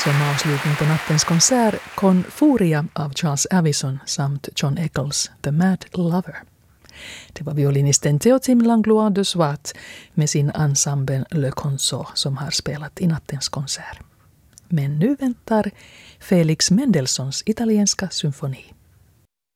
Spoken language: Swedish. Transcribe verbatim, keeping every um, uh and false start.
Som avslutning på nattens konsert Confuria av Charles Avison samt John Eccles The Mad Lover. Det var violinisten Théotime Langlois de Swat med sin ensemble Le Consort som har spelat i nattens konsert. Men nu väntar Felix Mendelssohns italienska symfoni.